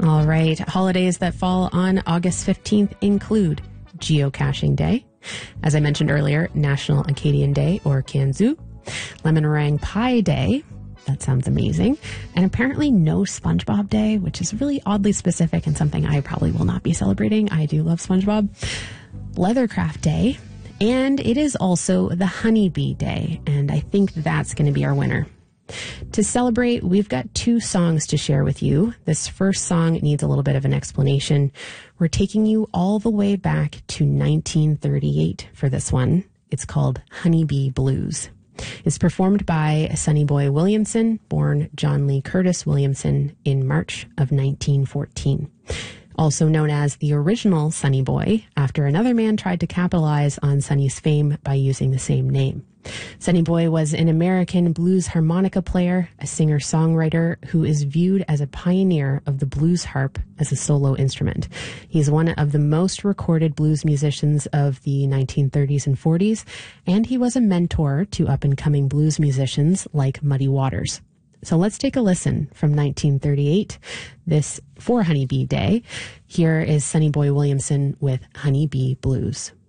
All right. Holidays that fall on August 15th include Geocaching Day. As I mentioned earlier, National Acadian Day or Kanzu. Lemon Meringue Pie Day. That sounds amazing. And apparently No SpongeBob Day, which is really oddly specific and something I probably will not be celebrating. I do love SpongeBob. Leathercraft Day. And it is also the Honeybee Day. And I think that's going to be our winner. To celebrate, we've got two songs to share with you. This first song needs a little bit of an explanation. We're taking you all the way back to 1938 for this one. It's called Honeybee Blues. It's performed by Sonny Boy Williamson, born John Lee Curtis Williamson in March of 1914. Also known as the original Sonny Boy, after another man tried to capitalize on Sonny's fame by using the same name. Sonny Boy was an American blues harmonica player, a singer-songwriter who is viewed as a pioneer of the blues harp as a solo instrument. He's one of the most recorded blues musicians of the 1930s and 40s, and he was a mentor to up-and-coming blues musicians like Muddy Waters. So let's take a listen from 1938, this for Honeybee Day. Here is Sonny Boy Williamson with Honeybee Blues.